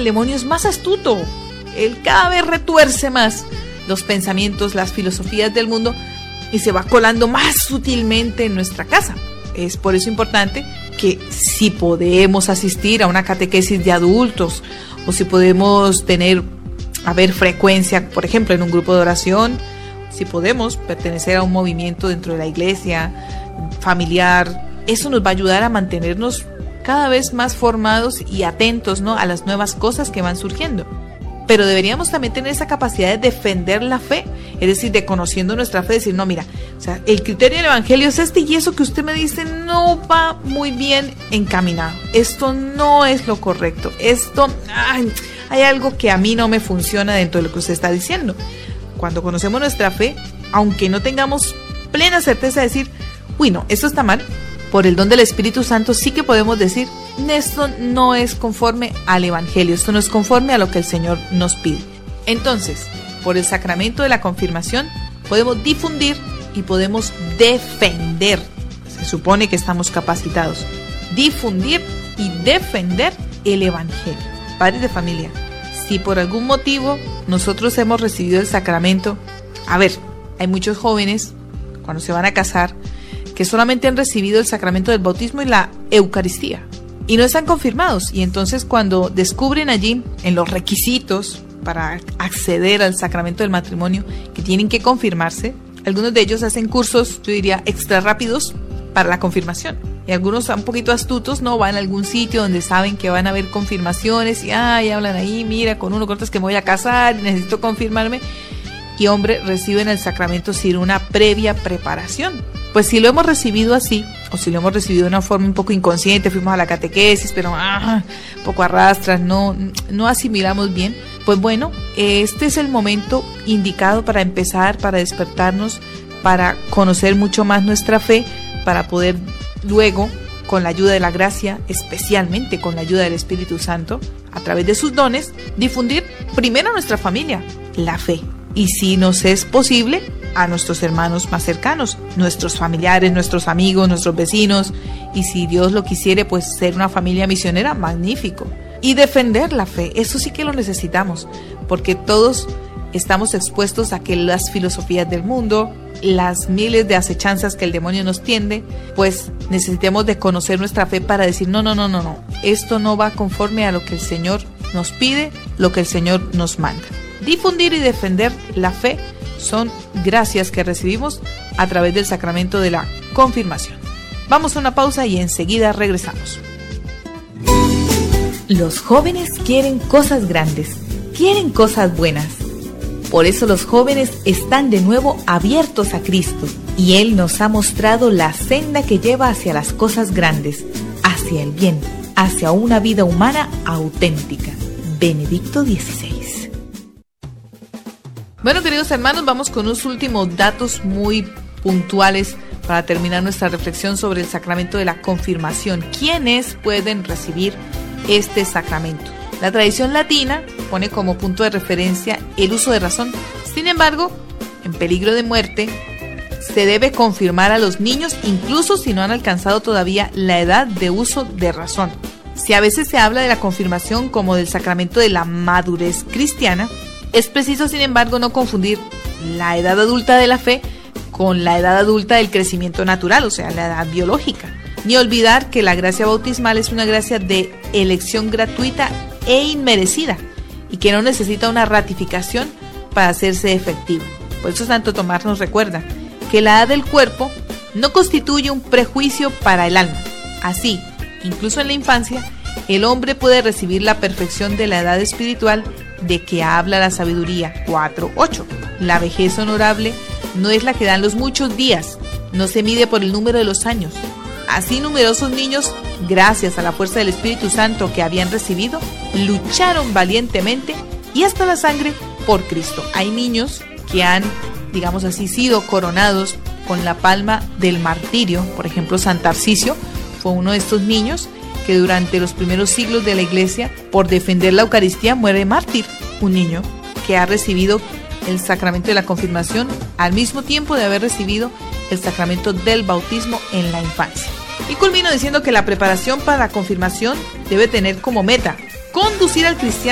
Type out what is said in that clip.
el demonio es más astuto. Él cada vez retuerce más los pensamientos, las filosofías del mundo y se va colando más sutilmente en nuestra casa. Es por eso importante que si podemos asistir a una catequesis de adultos o si podemos haber frecuencia, por ejemplo, en un grupo de oración, si podemos pertenecer a un movimiento dentro de la iglesia familiar, eso nos va a ayudar a mantenernos cada vez más formados y atentos, ¿no?, a las nuevas cosas que van surgiendo. Pero deberíamos también tener esa capacidad de defender la fe, es decir, de conociendo nuestra fe, decir, no, mira, o sea, el criterio del evangelio es este y eso que usted me dice no va muy bien encaminado. Esto no es lo correcto. Hay algo que a mí no me funciona dentro de lo que usted está diciendo. Cuando conocemos nuestra fe, aunque no tengamos plena certeza de decir, uy, no, esto está mal, por el don del Espíritu Santo sí que podemos decir, esto no es conforme al Evangelio, esto no es conforme a lo que el Señor nos pide. Entonces, por el sacramento de la confirmación, podemos difundir y podemos defender. Se supone que estamos capacitados. Difundir y defender el Evangelio. Padres de familia, si por algún motivo nosotros hemos recibido el sacramento, hay muchos jóvenes, cuando se van a casar, que solamente han recibido el sacramento del bautismo y la Eucaristía y no están confirmados, y entonces cuando descubren allí en los requisitos para acceder al sacramento del matrimonio que tienen que confirmarse, algunos de ellos hacen cursos, yo diría, extra rápidos para la confirmación, y algunos un poquito astutos, no van a algún sitio donde saben que van a haber confirmaciones y hablan ahí, mira, con uno cortas que me voy a casar, necesito confirmarme, y reciben el sacramento sin una previa preparación. Pues si lo hemos recibido así, o si lo hemos recibido de una forma un poco inconsciente, fuimos a la catequesis, pero un poco arrastras, no asimilamos bien, pues bueno, este es el momento indicado para empezar, para despertarnos, para conocer mucho más nuestra fe, para poder luego, con la ayuda de la gracia, especialmente con la ayuda del Espíritu Santo, a través de sus dones, difundir primero a nuestra familia la fe. Y si nos es posible, a nuestros hermanos más cercanos, nuestros familiares, nuestros amigos, nuestros vecinos, y si Dios lo quisiere, pues ser una familia misionera, magnífico. Y defender la fe, eso sí que lo necesitamos, porque todos estamos expuestos a que las filosofías del mundo, las miles de acechanzas que el demonio nos tiende, pues necesitamos de conocer nuestra fe para decir, no, esto no va conforme a lo que el Señor nos pide, lo que el Señor nos manda. Difundir y defender la fe son gracias que recibimos a través del sacramento de la confirmación. Vamos a una pausa y enseguida regresamos. Los jóvenes quieren cosas grandes, quieren cosas buenas. Por eso los jóvenes están de nuevo abiertos a Cristo y Él nos ha mostrado la senda que lleva hacia las cosas grandes, hacia el bien, hacia una vida humana auténtica. Benedicto XVI. Bueno, queridos hermanos, vamos con unos últimos datos muy puntuales para terminar nuestra reflexión sobre el sacramento de la confirmación. ¿Quiénes pueden recibir este sacramento? La tradición latina pone como punto de referencia el uso de razón. Sin embargo, en peligro de muerte, se debe confirmar a los niños incluso si no han alcanzado todavía la edad de uso de razón. Si a veces se habla de la confirmación como del sacramento de la madurez cristiana, es preciso, sin embargo, no confundir la edad adulta de la fe con la edad adulta del crecimiento natural, o sea, la edad biológica. Ni olvidar que la gracia bautismal es una gracia de elección gratuita e inmerecida y que no necesita una ratificación para hacerse efectiva. Por eso Santo Tomás nos recuerda que la edad del cuerpo no constituye un prejuicio para el alma. Así, incluso en la infancia, el hombre puede recibir la perfección de la edad espiritual de que habla la sabiduría 4:8. La vejez honorable no es la que dan los muchos días, no se mide por el número de los años. Así numerosos niños, gracias a la fuerza del Espíritu Santo que habían recibido, lucharon valientemente y hasta la sangre por Cristo. Hay niños que han, digamos así, sido coronados con la palma del martirio. Por ejemplo, San Tarcisio fue uno de estos niños que durante los primeros siglos de la Iglesia, por defender la Eucaristía, muere mártir. Un niño que ha recibido el sacramento de la confirmación al mismo tiempo de haber recibido el sacramento del bautismo en la infancia. Y culmino diciendo que la preparación para la confirmación debe tener como meta conducir al cristiano